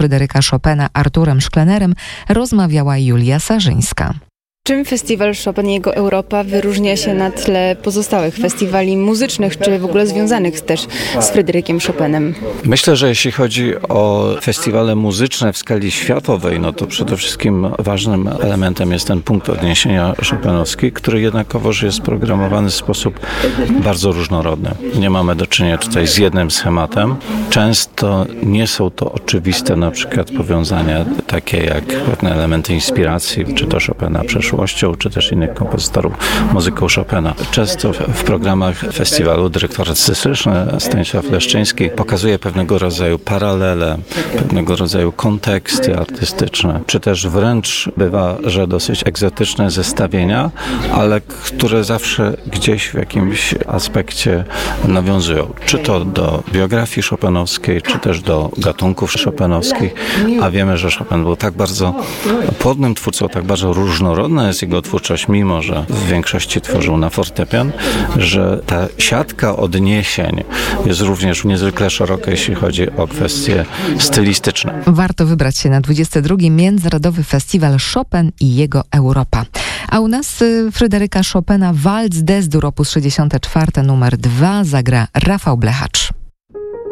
Fryderyka Chopina Arturem Szklenerem rozmawiała Julia Sarzyńska. Czym festiwal Chopin i jego Europa wyróżnia się na tle pozostałych festiwali muzycznych, czy w ogóle związanych też z Fryderykiem Chopinem? Myślę, że jeśli chodzi o festiwale muzyczne w skali światowej, no to przede wszystkim ważnym elementem jest ten punkt odniesienia chopinowski, który jednakowoż jest programowany w sposób bardzo różnorodny. Nie mamy do czynienia tutaj z jednym schematem. Często nie są to oczywiste na przykład powiązania takie jak pewne elementy inspiracji, czy to Chopina przeszłością, czy też innych kompozytorów muzyką Chopina. Często w programach festiwalu dyrektor artystyczny Stanisław Leszczyński pokazuje pewnego rodzaju paralele, pewnego rodzaju konteksty artystyczne, czy też wręcz bywa, że dosyć egzotyczne zestawienia, ale które zawsze gdzieś w jakimś aspekcie nawiązują. Czy to do biografii chopinowskiej, czy też do gatunków chopinowskich, a wiemy, że Chopin był tak bardzo płodnym twórcą, tak bardzo różnorodna jest jego twórczość, mimo że w większości tworzył na fortepian, że ta siatka odniesień jest również niezwykle szeroka, jeśli chodzi o kwestie stylistyczne. Warto wybrać się na 22. Międzynarodowy Festiwal Chopin i jego Europa. A u nas Fryderyka Chopina Walc des Dur op. 64 numer 2 zagra Rafał Blechacz.